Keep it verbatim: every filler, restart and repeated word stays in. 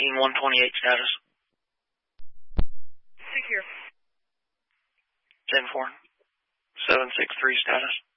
fourteen one twenty-eight status. Secure. ten four. seven six three status.